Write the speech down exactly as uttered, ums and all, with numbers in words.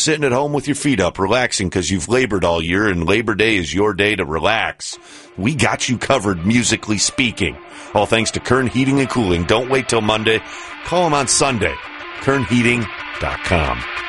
just sitting at home with your feet up, relaxing because you've labored all year, and Labor Day is your day to relax, we got you covered, musically speaking. All thanks to Kern Heating and Cooling. Don't wait till Monday. Call them on Sunday. Kern Heating dot com.